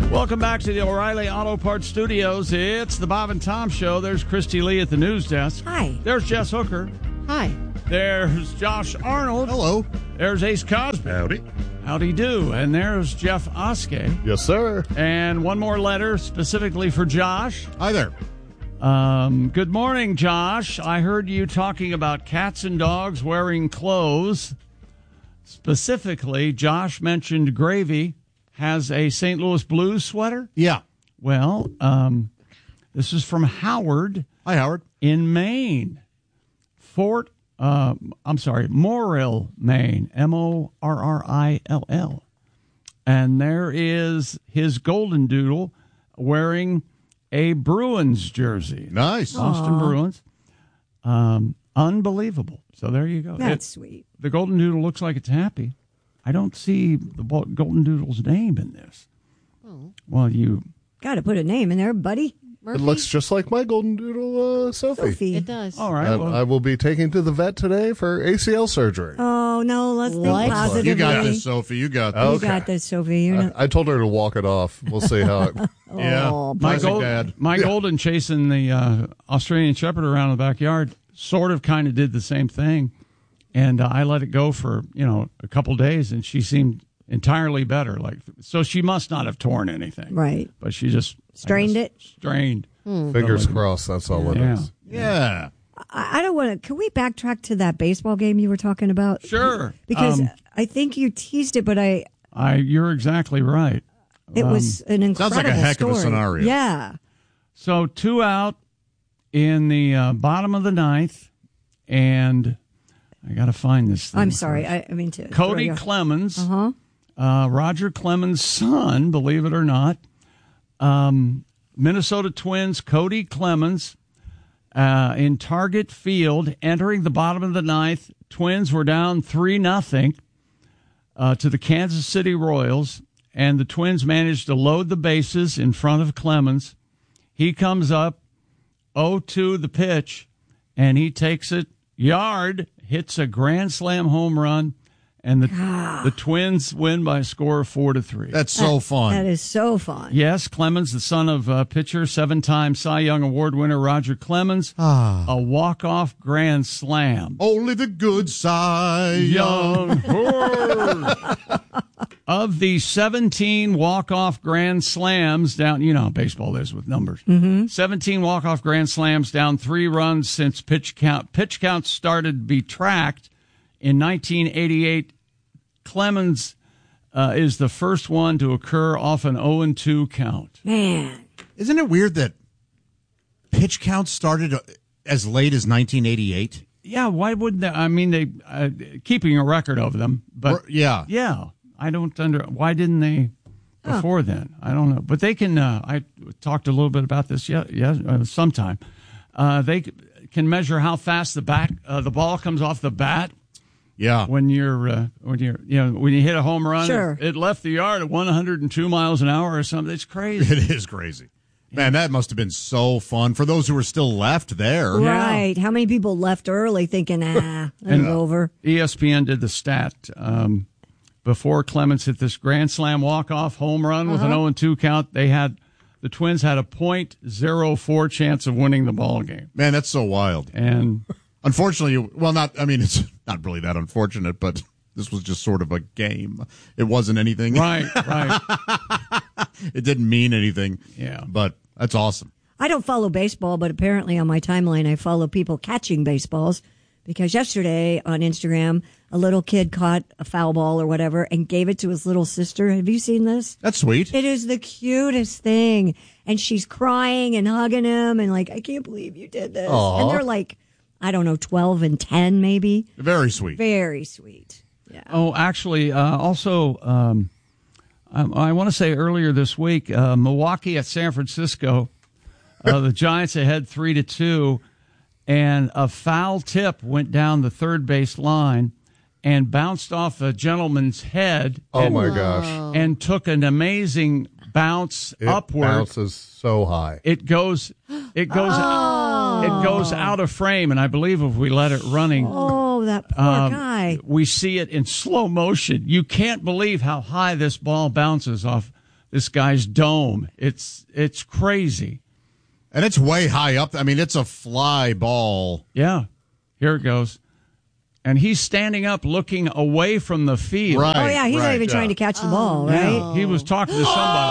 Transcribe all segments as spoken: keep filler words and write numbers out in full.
Welcome back to the O'Reilly Auto Parts Studios. It's the Bob and Tom Show. There's Christy Lee at the news desk. Hi. There's Jess Hooker. Hi. There's Josh Arnold. Hello. There's Ace Cosby. Howdy. Howdy do. And there's Jeff Oskey. Yes, sir. And one more letter specifically for Josh. Hi there. Um, good morning, Josh. I heard you talking about cats and dogs wearing clothes. Specifically, Josh mentioned Gravy has a Saint Louis Blues sweater. Yeah. Well, um, this is from Howard. Hi, Howard. In Maine. Fort, uh, I'm sorry, Morrill, Maine. M O R R I L L. And there is his golden doodle wearing a Bruins jersey. Nice. Boston Aww. Bruins. Um, unbelievable. So there you go. That's It- sweet. The golden doodle looks like it's happy. I don't see the bo- golden doodle's name in this. Oh. Well, you... Got to put a name in there, buddy. Murphy? It looks just like my golden doodle, uh, Sophie. Sophie. It does. All right. I, well, I will be taking to the vet today for A C L surgery. Oh, no, let's What? think positively. You got this, Sophie. You got this. You Okay. got this, Sophie. You're not... I, I told her to walk it off. We'll see how it... Yeah. Oh, my, Classic gold, dad. my golden chasing the uh, Australian Shepherd around the backyard sort of kind of did the same thing. And uh, I let it go for, you know, a couple days, and she seemed entirely better. Like, so she must not have torn anything. Right. But she just... I Strained guess, it? Strained. Fingers crossed, that's all it Yeah. is. Yeah. I, I don't want to. Can we backtrack to that baseball game you were talking about? Sure. Because Um, I think you teased it, but I I, you're exactly right. it was an incredible Sounds like a heck of a story. scenario. Yeah. So two out in the uh, bottom of the ninth, and I got to find this thing I'm sorry. first. I, I mean to. Cody throw you- Clemens, Uh-huh. uh, Roger Clemens' son, believe it or not, um, Minnesota Twins, Cody Clemens, uh, in Target Field, entering the bottom of the ninth. Twins were down three nothing uh, to the Kansas City Royals, and the Twins managed to load the bases in front of Clemens. He comes up, oh two the pitch, and he takes it yard, hits a grand slam home run, and the the Twins win by a score of four to three. That's so fun. That is so fun. Yes, Clemens, the son of uh, pitcher, seven-time Cy Young Award winner Roger Clemens, Ah. a walk-off grand slam. Only the good side. Young. Of the seventeen walk-off grand slams down, you know how baseball is with numbers. Mm-hmm. seventeen walk-off grand slams down three runs since pitch count. Pitch count started to be tracked in nineteen eighty-eight. Clemens uh, is the first one to occur off an oh and two count. Man. Isn't it weird that pitch counts started as late as nineteen eighty-eight? Yeah, why wouldn't they? I mean, they uh, keeping a record of them, but Or- yeah. yeah, I don't under. Why didn't they before then? I don't know, but they can. Uh, I talked a little bit about this. Yeah, yeah, uh, sometime uh, they c- can measure how fast the bat, uh, the ball comes off the bat Yeah. when you're uh, when you're you know when you hit a home run. Sure. It left the yard at one hundred two miles an hour or something. It's crazy. It is crazy. Man, that must have been so fun for those who were still left there. Right. How many people left early thinking, ah, it's over? E S P N did the stat um, before Clemens hit this grand slam walk-off home run with an oh and two count. They had the Twins had a point oh four chance of winning the ball game, Man, that's so wild. and Unfortunately, well, not, I mean, it's not really that unfortunate, but this was just sort of a game. It wasn't anything. right, right, It didn't mean anything. Yeah. But that's awesome. I don't follow baseball, but apparently on my timeline, I follow people catching baseballs because yesterday on Instagram, a little kid caught a foul ball or whatever and gave it to his little sister. Have you seen this? That's sweet. It is the cutest thing. And she's crying and hugging him and like, I can't believe you did this. Aw. And they're like, I don't know, twelve and ten maybe. Very sweet. Very sweet. Yeah. Oh, actually, uh, also, um, I, I want to say earlier this week, uh, Milwaukee at San Francisco, uh, the Giants ahead three to two, and a foul tip went down the third base line and bounced off a gentleman's head. Oh, and, my gosh. And took an amazing bounce It upward. bounces so high. It goes, it goes, it goes out of frame, and I believe if we let it running. Oh, that poor Um, guy. We see it in slow motion. You can't believe how high this ball bounces off this guy's dome. It's it's crazy. And it's way high up. I mean, it's a fly ball. Yeah. Here it goes. And he's standing up looking away from the field. Right. Oh, yeah, he's right, not even yeah. trying to catch the ball, right? Yeah, he was talking to somebody.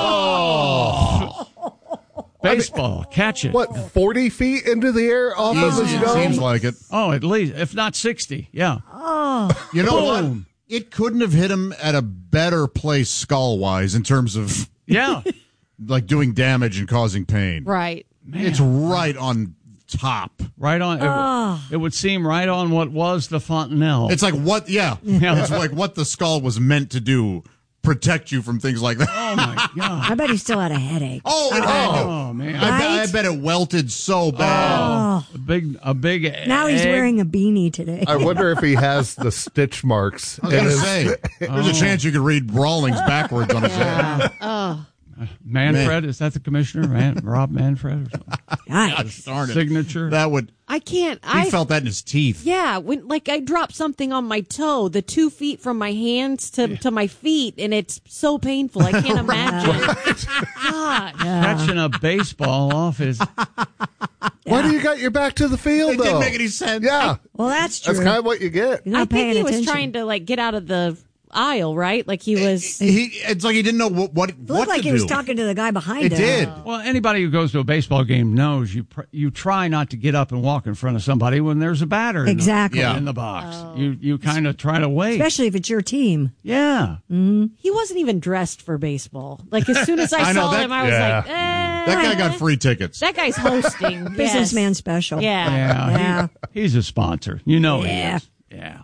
Oh. Baseball, catch it. What, forty feet into the air off of his Easy, it dome? seems like it. Oh, at least, if not sixty. Yeah. You know Boom. what? It couldn't have hit him at a better place skull-wise in terms of Yeah. like doing damage and causing pain. Right. It's right on top. Right on. It, it would seem right on what was the fontanelle. It's like what? Yeah. Yeah. It's like what the skull was meant to do. Protect you from things like that. Oh, my God. I bet he still had a headache. Oh, it had to. Oh, man. I, bet, Right? I bet it welted so bad. A big, a big. Now he's egg. wearing a beanie today. I wonder if he has the stitch marks. I was in going to his- say, there's a chance you could read Rawlings backwards on his head. Manfred, is that the commissioner? Man, Rob Manfred or something? Yikes. Darn it. Signature. That would. I can't. He I felt that in his teeth. Yeah, when like I dropped something on my toe, the two feet from my hands to, to my feet, and it's so painful. I can't imagine. God. Catching a baseball off his. Why do you got your back to the field, It though? didn't make any sense. Yeah, Well, that's true. that's kind of what you get. You're not I think paying he was attention. trying to like get out of the aisle, right? Like he was. He, it's like he didn't know what what, It what looked like to he was do. talking to the guy behind It him. did. Well, anybody who goes to a baseball game knows you pr- you try not to get up and walk in front of somebody when there's a batter in, Exactly. the, Yeah. in the box. You you kind of try to wait. Especially if it's your team. Yeah. He wasn't even dressed for baseball. Like as soon as I, I know saw that- him, I was yeah. like, eh, That guy got free tickets. That guy's hosting. Yes. Businessman special. Yeah. Yeah. Yeah. He, he's a sponsor. You know Yeah. he is. Yeah.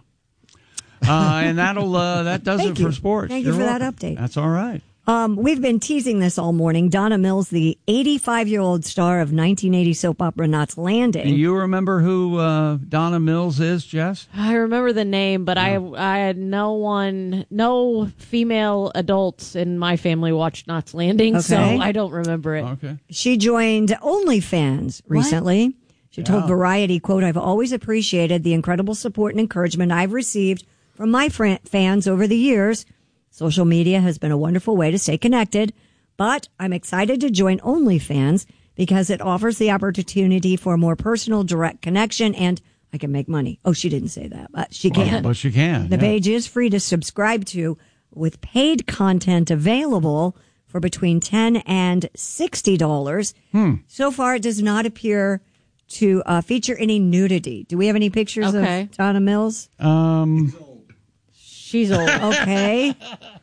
Uh, and that'll uh, that does Thank it for you. sports. Thank you You're for that welcome. update. That's all right. Um, we've been teasing this all morning. Donna Mills, the eighty-five-year-old star of nineteen eighty soap opera Knots Landing. Do you remember who uh, Donna Mills is, Jess? I remember the name, but I I had no one, no female adults in my family watched Knots Landing, so Okay. I don't remember it. Okay. She joined OnlyFans recently. She told Yeah. Variety, quote, I've always appreciated the incredible support and encouragement I've received from my fran- fans over the years. Social media has been a wonderful way to stay connected, but I'm excited to join OnlyFans because it offers the opportunity for a more personal, direct connection, and I can make money. Oh, she didn't say that, but she can. But you can. The yeah. page is free to subscribe to, with paid content available for between ten dollars and sixty dollars. Hmm. So far, it does not appear to uh, feature any nudity. Do we have any pictures Okay. of Donna Mills? Um, She's old. Okay.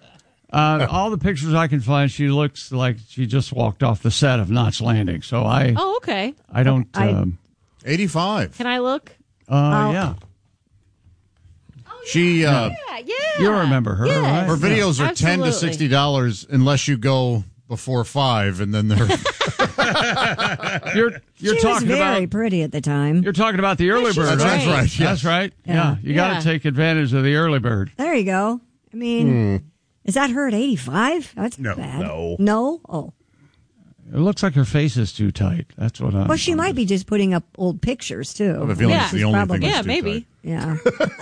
uh, all the pictures I can find, she looks like she just walked off the set of Knots Landing. So I, Oh, okay. I don't. I- Um, eighty-five. Can I look? uh, yeah, She uh, Yeah, yeah. you remember her, Yes. right? her videos are ten to Absolutely. sixty dollars unless you go before five, and then they're You're you're she was talking very about pretty at the time. you're talking about the early she's bird. That's right? right, right, yes. That's right. Yeah, Yeah. you got to Yeah. take advantage of the early bird. There you go. I mean, is that her at eighty-five? That's No, bad. no. No? Oh. It looks like her face is too tight. That's what I'm. Well, she might be just putting up old pictures, I have a too. feeling Yeah. it's the only Probably. thing. that's Yeah, too maybe. tight. Yeah.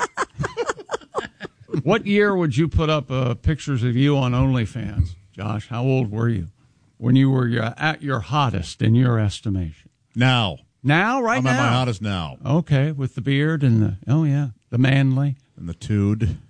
What year would you put up uh, pictures of you on OnlyFans, Josh? How old were you when you were your, at your hottest in your estimation? Now Now, right I'm now. at my hottest now, Okay, with the beard and the oh yeah, the manly. and the tude.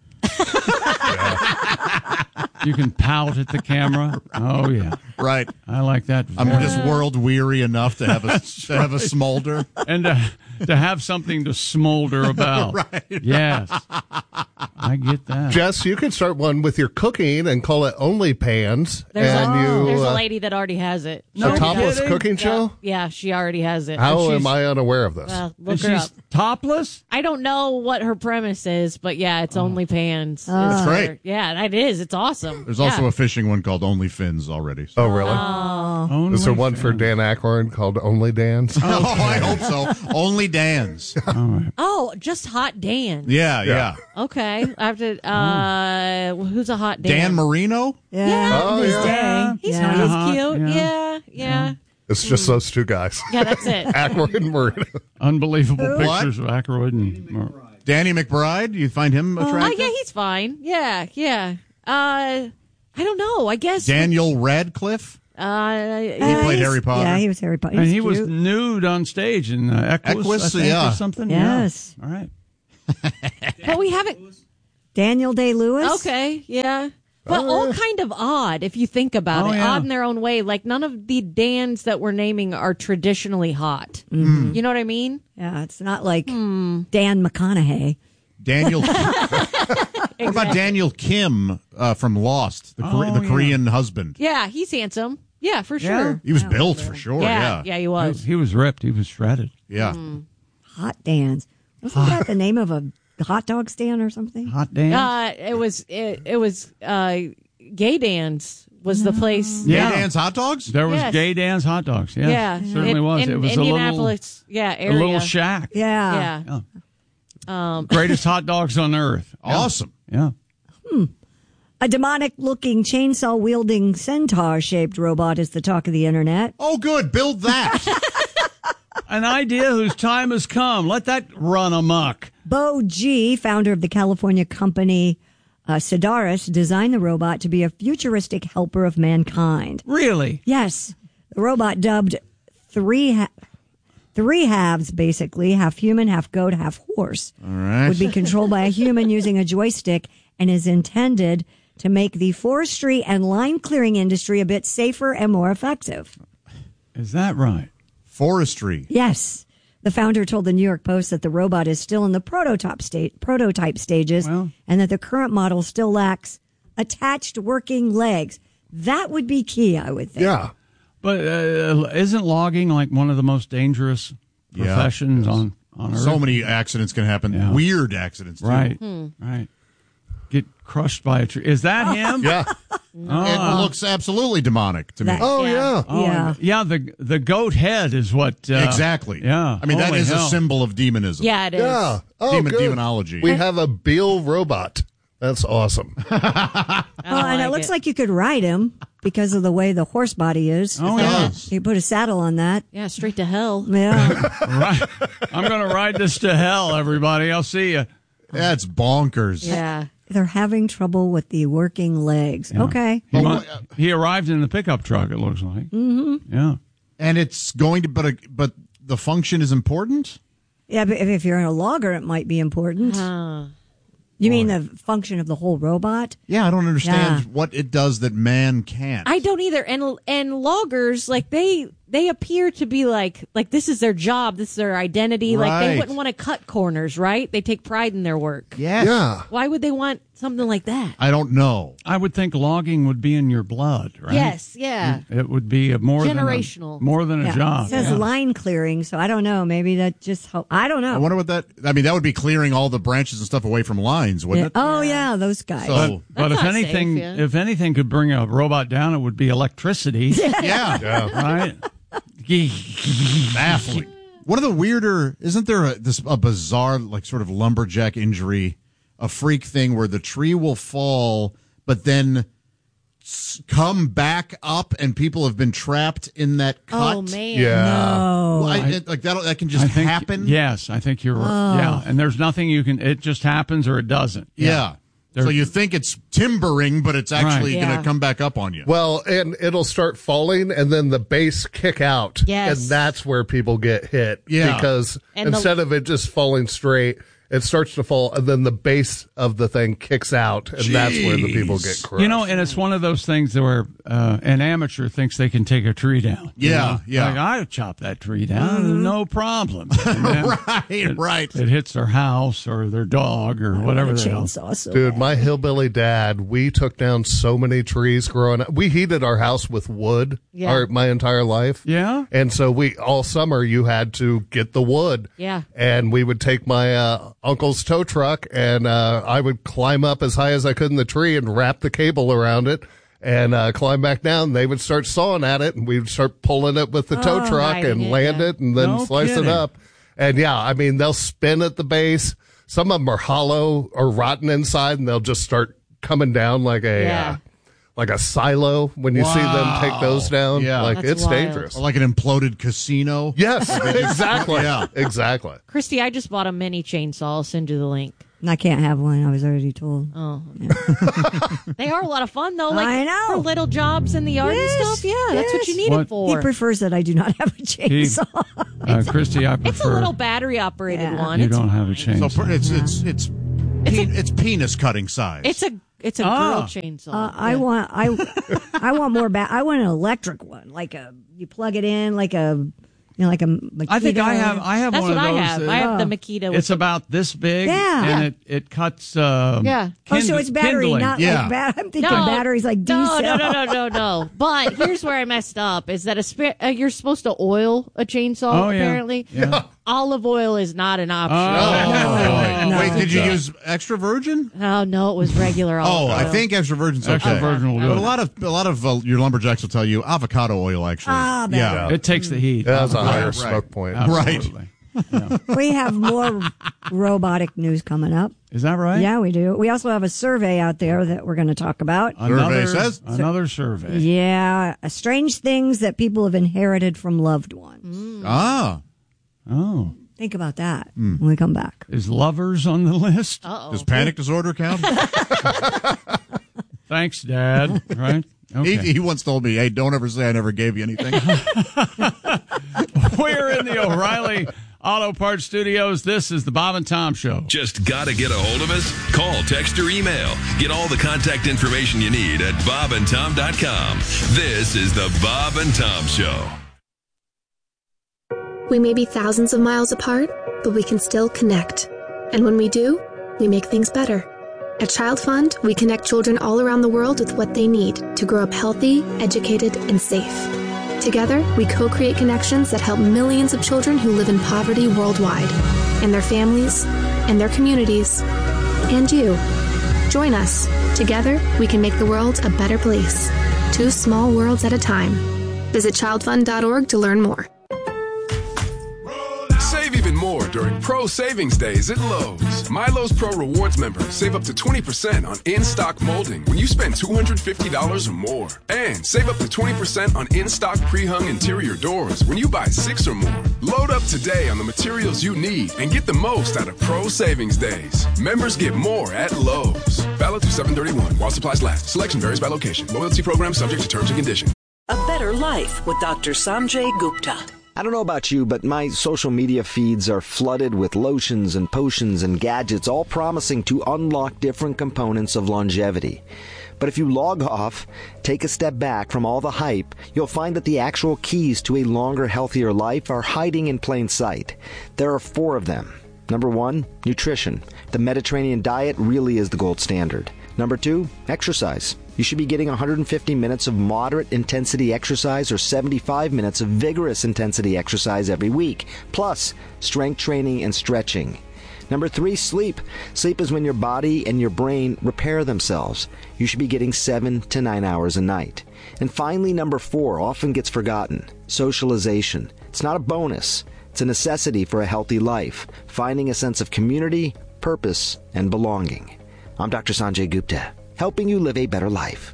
You can pout at the camera. Oh yeah, Right. I like that. I'm very- just world weary enough to have a to have a smolder. and to, to have something to smolder about. Right. Yes, I get that. Jess, you can start one with your cooking and call it Only Pans. There's, and a, you there's a uh, lady that already has it. She a already topless has it. cooking show. Yeah, she already has it. How she's- am I unaware of this? Well, And look her up. she's topless. I don't know what her premise is, but yeah, it's OnlyFans. That's It's great. her- Yeah, it is. It's awesome. There's also yeah. a fishing one called Only Fins already. So. Oh, really? Only Is there one for Dan Aykroyd called Only Dan's? Oh, I hope so. Only Dan's. Oh, just hot Dan. Yeah, yeah. Okay, I have to. Uh, who's a hot Dan? Dan Marino? Yeah. Oh, his yeah. day. He's yeah. nice. He's Uh-huh, cute. yeah. Yeah, yeah, It's just those two guys. yeah. That's it. Aykroyd and Marino. Unbelievable What? pictures of Aykroyd and Mar- Danny McBride? You find him Oh attractive? yeah, he's fine. Yeah, yeah. Uh, I don't know. I guess Daniel Radcliffe. Uh, He played Harry Potter. Yeah, he was Harry Potter. And He's he was cute. nude on stage in uh, Equus, Equus, I think, yeah. or something. Yes. Yeah. All right. but we haven't. Daniel Day-Lewis. Okay, yeah. But all kind of odd if you think about Oh, it. yeah. Odd in their own way. Like none of the Dans that we're naming are traditionally hot. Mm-hmm. You know what I mean? Yeah, it's not like Hmm. Dan McConaughey. Daniel. What about Daniel Kim uh, from Lost, the, Kore- Oh, the yeah. Korean husband? Yeah, he's handsome. Yeah, for Yeah. sure. He was built for sure. Yeah, Yeah, yeah, he He, was. he was ripped. He was shredded. yeah. Hot Dan's. Wasn't that the name of a hot dog stand or something? Hot Dan. Uh, it was it, it was uh, Gay Dan's was the place. Yeah. Gay Dan's hot dogs. There was Yes. Gay Dan's hot dogs. Yeah, Yeah, certainly in, was. in It was a little, Indianapolis. yeah, a area. little shack. Yeah. Yeah. Yeah. Greatest hot dogs on earth. Yeah. Awesome. Yeah. A demonic looking chainsaw wielding centaur shaped robot is the talk of the internet. Oh, good. Build that. An idea whose time has come. Let that run amok. Bo G, founder of the California company uh, Sedaris, designed the robot to be a futuristic helper of mankind. Really? Yes, the robot, dubbed three ha- three halves, basically half human, half goat, half horse, All right. would be controlled by a human using a joystick, and is intended to make the forestry and line clearing industry a bit safer and more effective. Is that right? Forestry. Yes. The founder told the New York Post that the robot is still in the prototype state, prototype stages, Well. and that the current model still lacks attached working legs. That would be key, I would think. Yeah. But uh, isn't logging like one of the most dangerous Yeah. professions on, on Earth? So many accidents can happen. Yeah. Weird accidents, too. Right. Right. Get crushed by a tree. Is that him? Yeah. It looks absolutely demonic to me. That- Oh, Yeah. yeah. Oh, Yeah. yeah. The the goat head is what. Uh, exactly. Yeah. I mean, that Holy is hell. a symbol of demonism. Yeah, it is. Yeah. Oh, Demon- good. demonology. We have a Beal robot. That's awesome. Well, and it like looks it. like you could ride him because of the way the horse body is. Oh, yeah. You put a saddle on that. Yeah, straight to hell. Yeah. Right. I'm going to ride this to hell, everybody. I'll see you. That's bonkers. Yeah. They're having trouble with the working legs. Okay. He, Oh, mu- uh, he arrived in the pickup truck, it looks like. Mm-hmm. Yeah. And it's going to, but a, but the function is important. Yeah, but if if you're in a logger, it might be important. You mean the function of the whole robot? Yeah, I don't understand Yeah. what it does that man can't. I don't either. And and loggers, like they they appear to be like like this is their job, this is their identity. Like Right. they wouldn't want to cut corners, right? They take pride in their work. Yes. Yeah. Why would they want something like that? I don't know. I would think logging would be in your blood, right? Yes, yeah. It would be a more Generational. than a, more than a Yeah. job. It says yeah. line clearing, so I don't know. Maybe that just help. I don't know. I wonder what that. I mean, that would be clearing all the branches and stuff away from lines, Yeah. wouldn't it? Oh yeah, those guys. So But That's if not safe, anything, yeah. if anything could bring a robot down, it would be electricity, yeah, Yeah. right? baffling. One of the weirder, isn't there a, this a bizarre like sort of lumberjack injury, a freak thing where the tree will fall, but then s- come back up, and people have been trapped in that cut. Oh man. Yeah. no. Well, I, it, like that, that can just I think, happen. Yes, I think you're right. Yeah, and there's nothing you can. It just happens or it doesn't. Yeah. There- So you think it's timbering, but it's actually Right. going Yeah. to come back up on you. Well, and it'll start falling, and then the base kick out. Yes. And that's where people get hit. Yeah. Because And the- instead of it just falling straight, it starts to fall, and then the base of the thing kicks out, and that's where the people get Jeez. crushed. You know, and it's one of those things where uh, an amateur thinks they can take a tree down. you Yeah, know? yeah. Like, I chop that tree down, no problem. And then right, right. It hits their house or their dog or whatever a the hell. chainsaw. So Dude, bad. my hillbilly dad, we took down so many trees growing up. We heated our house with wood Yeah. our, my entire life. Yeah? And so we, all summer, you had to get the wood. Yeah. And we would take my uh, uncle's tow truck, and uh, I would climb up as high as I could in the tree and wrap the cable around it and uh, climb back down. They would start sawing at it, and we would start pulling it with the tow Oh, truck right, and yeah, land yeah. it and then No slice kidding. it up. And yeah, I mean, they'll spin at the base. Some of them are hollow or rotten inside, and they'll just start coming down like a Yeah. uh, like a silo when you see them take those down. Yeah. Like That's it's wild. dangerous. Or like an imploded casino. Yes, exactly. Yeah. Exactly. Christy, I just bought a mini chainsaw. I'll send you the link. I can't have one. I was already told. Oh, they are a lot of fun though. Like I know. for little jobs in the yard Yes, and stuff. Yeah, that's what yes. you need What- it for. He prefers that I do not have a chainsaw. Uh, Christy, I prefer. It's a little battery operated Yeah. one. You It's, don't have a So chainsaw. per- it's it's it's pe- it's penis cutting size. it's a it's a Ah. girl chainsaw. Uh, I Yeah. want I I want more. Ba- I want an electric one, like a you plug it in, like a you know, like a. Makita. I think I have. I have That's one what of I those. have. that- I have the Oh. Makita. With It's about this big, Yeah. and Yeah. it it cuts. Um, Yeah. Oh, so it's battery, kindling. not Yeah. like bat. I'm thinking batteries like D no, cell. no, no, no, no, no. But here's where I messed up: is that a spa- uh, you're supposed to oil a chainsaw? Oh, yeah. Apparently, Yeah. olive oil is not an option. Oh. No. Wait, did you Yeah. use extra virgin? Oh no, it was regular Oh, olive oil. I think extra virgin's Extra okay. virgin will do But a it. lot of a lot of uh, your lumberjacks will tell you avocado oil actually. Ah, better. yeah. It takes the heat. That has a higher right. smoke point. Absolutely. We have more robotic news coming up. Is that right? Yeah, we do. We also have a survey out there that we're going to talk about. Another Survey says. another survey. Yeah, uh, strange things that people have inherited from loved ones. Ah, Oh, Think about that when we come back. is lovers on the list? Uh-oh. does panic disorder count? Thanks, Dad. Right? Okay. he, he once told me, "Hey, don't ever say I never gave you anything." We're in the O'Reilly Auto Parts Studios. This is the Bob and Tom Show. Just gotta get a hold of us? Call, text, or email. Get all the contact information you need at bob and tom dot com. This is the Bob and Tom Show. We may be thousands of miles apart, but we can still connect. And when we do, we make things better. At Child Fund, we connect children all around the world with what they need to grow up healthy, educated, and safe. Together, we co-create connections that help millions of children who live in poverty worldwide, and their families, and their communities, and you. Join us. Together, we can make the world a better place. Two small worlds at a time. Visit child fund dot org to learn more. Save even more during Pro Savings Days at Lowe's. My Lowe's Pro Rewards members save up to twenty percent on in-stock molding when you spend two hundred fifty dollars or more. And save up to twenty percent on in-stock pre-hung interior doors when you buy six or more. Load up today on the materials you need and get the most out of Pro Savings Days. Members get more at Lowe's. Valid through seven thirty-one while supplies last. Selection varies by location. Loyalty program subject to terms and conditions. A better life with Doctor Sanjay Gupta. I don't know about you, but my social media feeds are flooded with lotions and potions and gadgets, all promising to unlock different components of longevity. But if you log off, take a step back from all the hype, you'll find that the actual keys to a longer, healthier life are hiding in plain sight. There are four of them. Number one, nutrition. The Mediterranean diet really is the gold standard. Number two, exercise. You should be getting one hundred fifty minutes of moderate intensity exercise or seventy-five minutes of vigorous intensity exercise every week, plus strength training and stretching. Number three, sleep. Sleep is when your body and your brain repair themselves. You should be getting seven to nine hours a night. And finally, number four often gets forgotten, socialization. It's not a bonus. It's a necessity for a healthy life, finding a sense of community, purpose, and belonging. I'm Doctor Sanjay Gupta, helping you live a better life.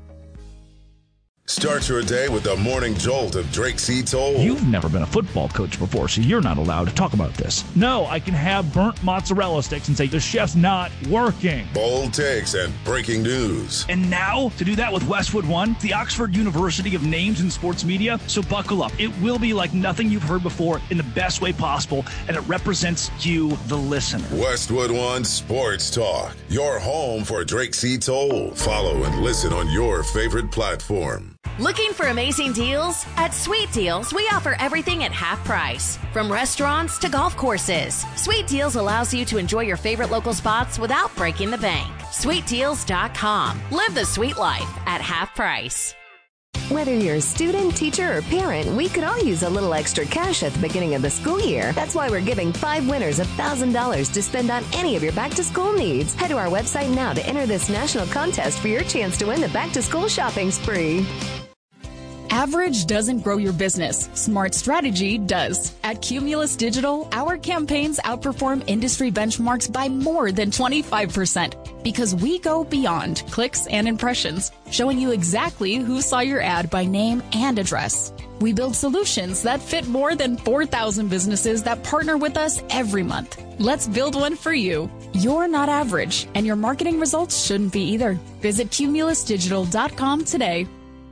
Start your day with the morning jolt of Drake C. Toll. You've never been a football coach before, so you're not allowed to talk about this. No, I can have burnt mozzarella sticks and say the chef's not working. Bold takes and breaking news. And now, to do that with Westwood One, the Oxford University of names in sports media, so buckle up. It will be like nothing you've heard before in the best way possible, and it represents you, the listener. Westwood One Sports Talk, your home for Drake C. Toll. Follow and listen on your favorite platform. Looking for amazing deals? At Sweet Deals, we offer everything at half price. From restaurants to golf courses, Sweet Deals allows you to enjoy your favorite local spots without breaking the bank. sweet deals dot com. Live the sweet life at half price. Whether you're a student, teacher, or parent, we could all use a little extra cash at the beginning of the school year. That's why we're giving five winners one thousand dollars to spend on any of your back-to-school needs. Head to our website now to enter this national contest for your chance to win the back-to-school shopping spree. Average doesn't grow your business. Smart strategy does. At Cumulus Digital, our campaigns outperform industry benchmarks by more than twenty-five percent because we go beyond clicks and impressions, showing you exactly who saw your ad by name and address. We build solutions that fit more than four thousand businesses that partner with us every month. Let's build one for you. You're not average, and your marketing results shouldn't be either. Visit cumulus digital dot com today.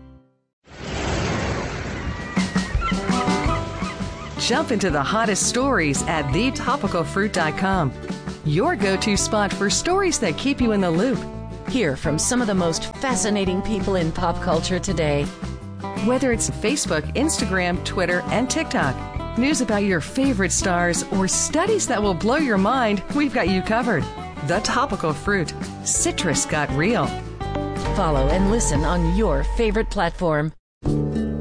Jump into the hottest stories at the topical fruit dot com. Your go-to spot for stories that keep you in the loop. Hear from some of the most fascinating people in pop culture today. Whether it's Facebook, Instagram, Twitter, and TikTok, news about your favorite stars, or studies that will blow your mind, we've got you covered. The Topical Fruit. Citrus got real. Follow and listen on your favorite platform.